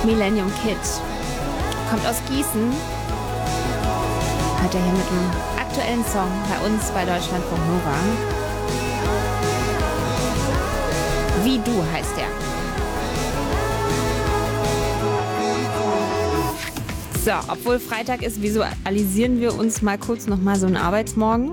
Millennium Kid. Kommt aus Gießen. Hat er hier mit einem aktuellen Song bei uns bei Deutschlandfunk Nova. Wie du heißt er. So, obwohl Freitag ist, visualisieren wir uns mal kurz nochmal so einen Arbeitsmorgen.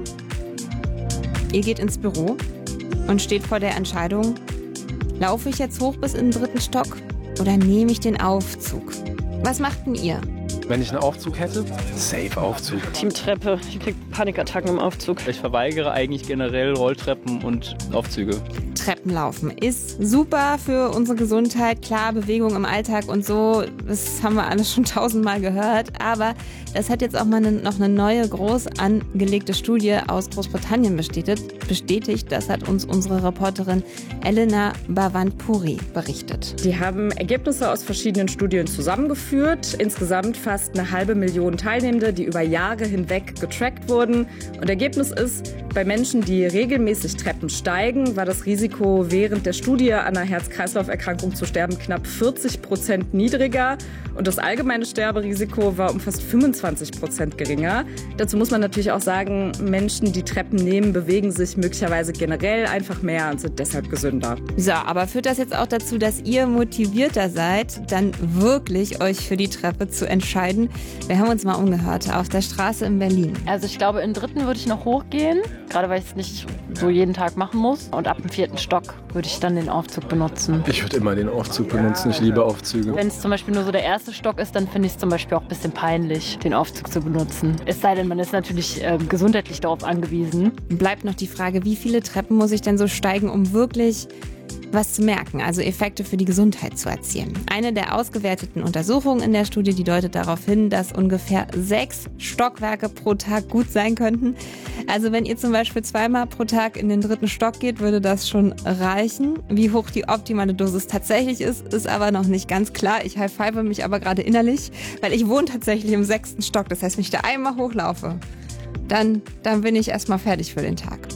Ihr geht ins Büro und steht vor der Entscheidung, laufe ich jetzt hoch bis in den 3. Stock oder nehme ich den Aufzug? Was macht denn ihr? Wenn ich einen Aufzug hätte, safe Aufzug. Teamtreppe, ich krieg Panikattacken im Aufzug. Ich verweigere eigentlich generell Rolltreppen und Aufzüge. Treppenlaufen ist super für unsere Gesundheit. Klar, Bewegung im Alltag und so, das haben wir alles schon 1000-mal gehört. Aber das hat jetzt auch mal noch eine neue, groß angelegte Studie aus Großbritannien bestätigt. Das hat uns unsere Reporterin Elena Bhavanpuri berichtet. Die haben Ergebnisse aus verschiedenen Studien zusammengeführt. Insgesamt fast 500.000 Teilnehmende, die über Jahre hinweg getrackt wurden. Und Ergebnis ist, bei Menschen, die regelmäßig Treppen steigen, war das Risiko während der Studie an einer Herz-Kreislauf-Erkrankung zu sterben knapp 40% niedriger. Und das allgemeine Sterberisiko war um fast 25% geringer. Dazu muss man natürlich auch sagen, Menschen, die Treppen nehmen, bewegen sich möglicherweise generell einfach mehr und sind deshalb gesünder. So, aber führt das jetzt auch dazu, dass ihr motivierter seid, dann wirklich euch für die Treppe zu entscheiden? Wir haben uns mal umgehört auf der Straße in Berlin. Also ich glaube, in den 3. würde ich noch hochgehen, gerade weil ich es nicht so jeden Tag machen muss. Und ab dem 4. Stock würde ich dann den Aufzug benutzen. Ich würde immer den Aufzug benutzen, ich liebe Aufzüge. Wenn es zum Beispiel nur so der 1. Stock ist, dann finde ich es zum Beispiel auch ein bisschen peinlich, den Aufzug zu benutzen. Es sei denn, man ist natürlich gesundheitlich darauf angewiesen. Bleibt noch die Frage, wie viele Treppen muss ich denn so steigen, um wirklich was zu merken, also Effekte für die Gesundheit zu erzielen. Eine der ausgewerteten Untersuchungen in der Studie, die deutet darauf hin, dass ungefähr 6 Stockwerke pro Tag gut sein könnten. Also wenn ihr zum Beispiel 2-mal pro Tag in den 3. Stock geht, würde das schon reichen. Wie hoch die optimale Dosis tatsächlich ist aber noch nicht ganz klar. Ich high-five mich aber gerade innerlich, weil ich wohne tatsächlich im 6. Stock. Das heißt, wenn ich da einmal hochlaufe, dann bin ich erstmal fertig für den Tag.